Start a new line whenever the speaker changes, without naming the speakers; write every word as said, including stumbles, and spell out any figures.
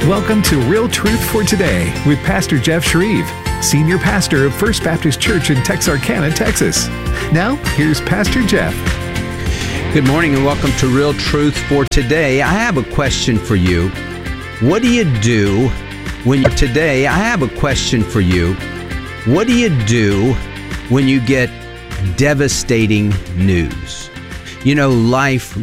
Welcome to Real Truth for Today with Pastor Jeff Shreve, Senior Pastor of First Baptist Church in Texarkana, Texas. Now, here's Pastor Jeff.
Good morning and welcome to Real Truth for Today. I have a question for you. What do you do when you today? I have a question for you. What do you do when you get devastating news? You know, life